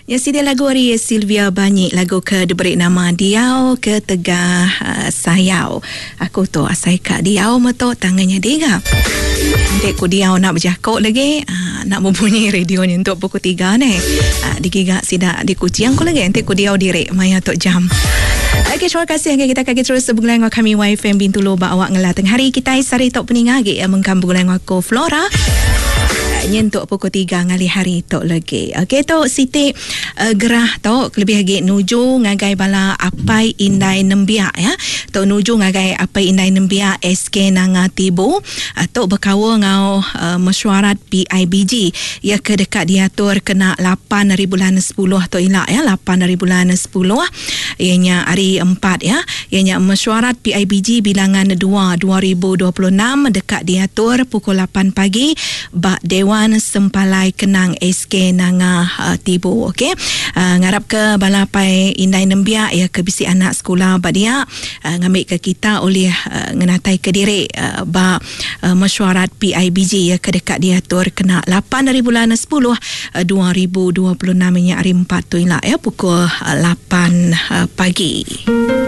Ya sidi lagu hari Sylvia Banyi, lagu ke diberi nama Diau ke Tegah Sayau. Aku tu asai kak Diau meto tangannya diga. Nanti ku Diau nak berjakut lagi, nak membunyi radio ni untuk pukul 3 ni. Digigak sidak di kuciang ku lagi, nanti ku Diau direk maya tok jam. Okay, terima kasih. Kita akan terus bergulai dengan kami YFM Bintulu awak ngelateng hari kita sari tok peningagi yang mengkam bergulai dengan ko Flora. Nyentuk pukul 3 ngali hari tok lagi. Okey tok Siti gerah tok lebih lagi nuju ngagai bala apai indai nembia ya. Tok nuju ngagai apai indai nembia SK nanga tibu tok berkawa ngau mesyuarat PIBG ya ke dekat diatur kena 8 hari bulan 10 tok ilak ya 8 hari bulan 10 ianya hari 4 ya. Ianya mesyuarat PIBG bilangan 2 2026 dekat diatur pukul 8 pagi bak Dewan Sempalai Kenang SK Nanga Tibu. Okey, ngarap ke balapai indai nembia ya ke bisi anak sekolah badia ngambil ke kita oleh ngenatai ke diri ba mesyuarat PIBG ya ke dekat diatur kena 8 dari bulan 10 2026 nya hari 4 tu ya pukul 8 pagi.